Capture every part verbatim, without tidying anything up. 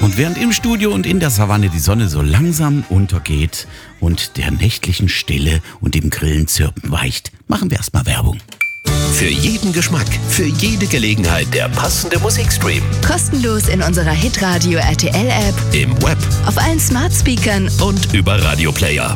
Und während im Studio und in der Savanne die Sonne so langsam untergeht und der nächtlichen Stille und dem Grillenzirpen weicht, machen wir erstmal Werbung. Für jeden Geschmack, für jede Gelegenheit der passende Musikstream. Kostenlos in unserer Hitradio R T L-App, Im Web auf allen Smart Speakern und über Radioplayer.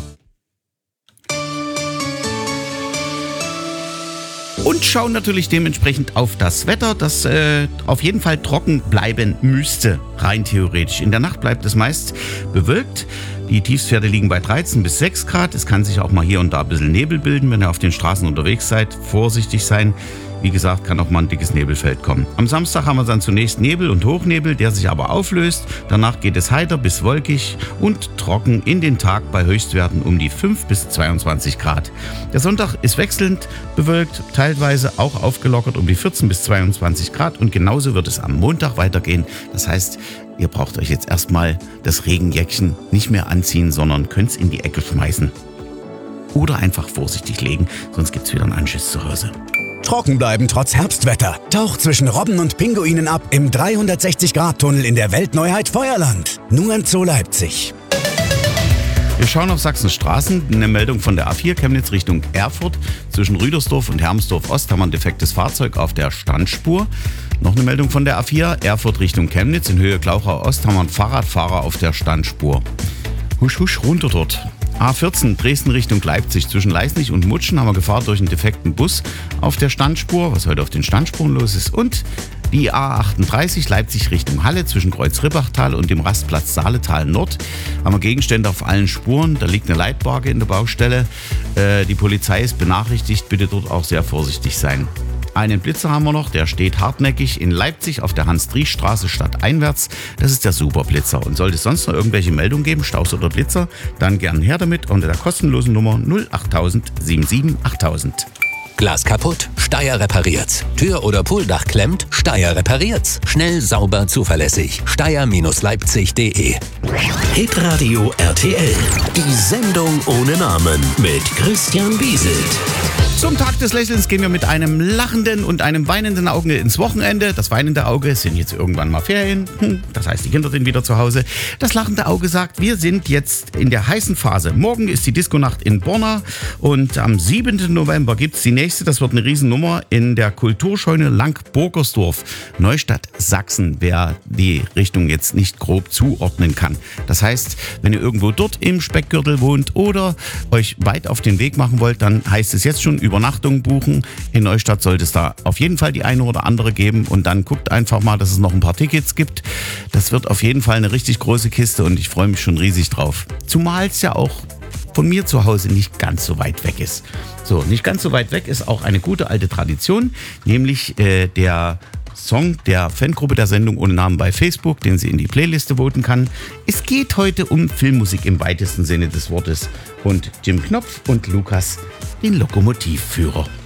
Und schauen natürlich dementsprechend auf das Wetter, das äh, auf jeden Fall trocken bleiben müsste, rein theoretisch. In der Nacht bleibt es meist bewölkt. Die Tiefstwerte liegen bei dreizehn bis sechs Grad. Es kann sich auch mal hier und da ein bisschen Nebel bilden, wenn ihr auf den Straßen unterwegs seid. Vorsichtig sein. Wie gesagt, kann auch mal ein dickes Nebelfeld kommen. Am Samstag haben wir dann zunächst Nebel und Hochnebel, der sich aber auflöst. Danach geht es heiter bis wolkig und trocken in den Tag bei Höchstwerten um die fünf bis zweiundzwanzig Grad. Der Sonntag ist wechselnd bewölkt, teilweise auch aufgelockert um die vierzehn bis zweiundzwanzig Grad. Und genauso wird es am Montag weitergehen. Das heißt, ihr braucht euch jetzt erstmal das Regenjäckchen nicht mehr anziehen, sondern könnt es in die Ecke schmeißen. Oder einfach vorsichtig legen, sonst gibt es wieder einen Anschiss zu Hause. Trocken bleiben trotz Herbstwetter. Taucht zwischen Robben und Pinguinen ab im dreihundertsechzig Grad Tunnel in der Weltneuheit Feuerland. Nur im Zoo Leipzig. Wir schauen auf Sachsens Straßen. Eine Meldung von der A vier Chemnitz Richtung Erfurt. Zwischen Rüdersdorf und Hermsdorf Ost haben wir ein defektes Fahrzeug auf der Standspur. Noch eine Meldung von der A vier Erfurt Richtung Chemnitz. In Höhe Glauchau Ost haben wir einen Fahrradfahrer auf der Standspur. Husch, husch, runter dort. A vierzehn Dresden Richtung Leipzig. Zwischen Leisnig und Mutschen haben wir Gefahr durch einen defekten Bus auf der Standspur, was heute auf den Standspuren los ist. Und die A achtunddreißig Leipzig Richtung Halle zwischen Kreuz-Ribbachtal und dem Rastplatz Saaletal Nord haben wir Gegenstände auf allen Spuren. Da liegt eine Leitbarke in der Baustelle. Äh, die Polizei ist benachrichtigt, bitte dort auch sehr vorsichtig sein. Einen Blitzer haben wir noch, der steht hartnäckig in Leipzig auf der Hans-Driesch-Straße stadteinwärts. Das ist der Superblitzer. Und sollte es sonst noch irgendwelche Meldungen geben, Staus oder Blitzer, dann gern her damit unter der kostenlosen Nummer null acht null sieben sieben acht null null null. Glas kaputt? Steyr repariert's. Tür oder Pooldach klemmt? Steyr repariert's. Schnell, sauber, zuverlässig. Steyr Leipzig punkt de. Hitradio R T L. Die Sendung ohne Namen mit Christian Bieselt. Zum Tag des Lächelns gehen wir mit einem lachenden und einem weinenden Auge ins Wochenende. Das weinende Auge sind jetzt irgendwann mal Ferien. Das heißt, die Kinder sind wieder zu Hause. Das lachende Auge sagt, wir sind jetzt in der heißen Phase. Morgen ist die Disco-Nacht in Borna und am siebenten November gibt es die nächste. Das wird eine Riesennummer in der Kulturscheune Lang-Burgersdorf, Neustadt, Sachsen, wer die Richtung jetzt nicht grob zuordnen kann. Das heißt, wenn ihr irgendwo dort im Speckgürtel wohnt oder euch weit auf den Weg machen wollt, dann heißt es jetzt schon Übernachtung buchen. In Neustadt sollte es da auf jeden Fall die eine oder andere geben und dann guckt einfach mal, dass es noch ein paar Tickets gibt. Das wird auf jeden Fall eine richtig große Kiste und ich freue mich schon riesig drauf. Zumal es ja auch von mir zu Hause nicht ganz so weit weg ist. So, nicht ganz so weit weg ist auch eine gute alte Tradition, nämlich äh, der Song der Fangruppe der Sendung ohne Namen bei Facebook, den sie in die Playliste voten kann. Es geht heute um Filmmusik im weitesten Sinne des Wortes und Jim Knopf und Lukas, den Lokomotivführer.